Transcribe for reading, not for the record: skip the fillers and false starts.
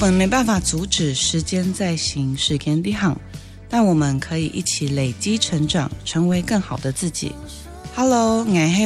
们没办法阻止时间在行，时间在行，但我们可以一起累积成长，成为更好的自己。Hello， 我是